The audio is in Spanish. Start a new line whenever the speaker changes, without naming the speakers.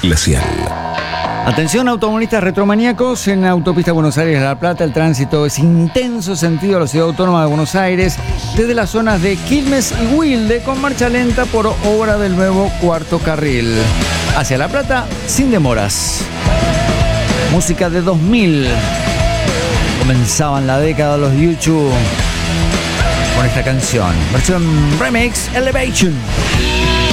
Glacial.
Atención, automovilistas retromaníacos. En autopista Buenos Aires-La Plata el tránsito es intenso sentido a la ciudad autónoma de Buenos Aires, desde las zonas de Quilmes y Wilde, con marcha lenta por obra del nuevo cuarto carril. Hacia La Plata, sin demoras. Música de 2000. Comenzaban la década los YouTube con esta canción. Versión remix Elevation.